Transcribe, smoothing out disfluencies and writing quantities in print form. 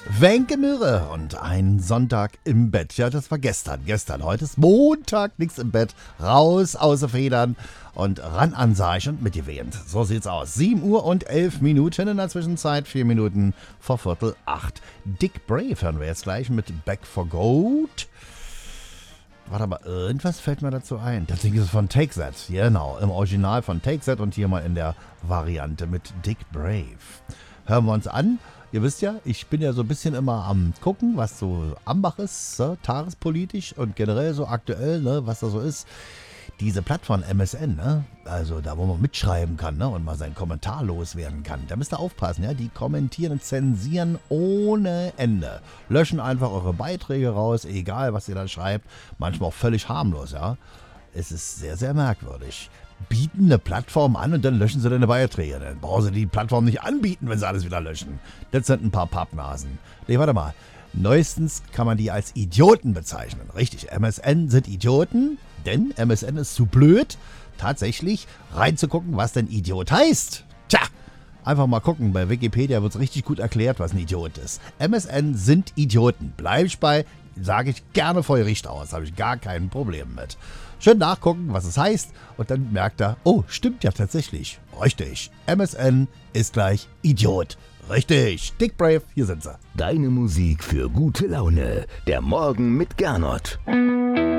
Wenke Möhre und ein Sonntag im Bett. Ja, das war gestern. Heute ist Montag, nichts im Bett. Raus aus den Federn und ran an Seich und mitgewehnt. So sieht's aus. 7 Uhr und 11 Minuten in der Zwischenzeit. 4 Minuten vor 7:45. Dick Brave hören wir jetzt gleich mit Back for Gold. Warte mal, irgendwas fällt mir dazu ein. Das Ding ist von Take That. Genau, im Original von Take That und hier mal in der Variante mit Dick Brave. Hören wir uns an. Ihr wisst ja, ich bin ja so ein bisschen immer am gucken, was so am Bach ist, tagespolitisch und generell so aktuell, ne, was da so ist. Diese Plattform MSN, ne, also da, wo man mitschreiben kann, ne, und mal seinen Kommentar loswerden kann. Da müsst ihr aufpassen, ja, die kommentieren und zensieren ohne Ende. Löschen einfach eure Beiträge raus, egal was ihr da schreibt. Manchmal auch völlig harmlos, ja. Es ist sehr, sehr merkwürdig. Bieten eine Plattform an und dann löschen sie deine Beiträge. Dann brauchen sie die Plattform nicht anbieten, wenn sie alles wieder löschen. Das sind ein paar Pappnasen. Nee, warte mal. Neuestens kann man die als Idioten bezeichnen. Richtig, MSN sind Idioten, denn MSN ist zu blöd, tatsächlich reinzugucken, was denn Idiot heißt. Tja, einfach mal gucken. Bei Wikipedia wird es richtig gut erklärt, was ein Idiot ist. MSN sind Idioten. Bleib ich bei, sage ich gerne feurig aus. Habe ich gar kein Problem mit. Schön nachgucken, was es heißt und dann merkt er, oh, stimmt ja tatsächlich. Richtig, MSN ist gleich Idiot. Richtig, Dick Brave, hier sind sie. Deine Musik für gute Laune. Der Morgen mit Gernot.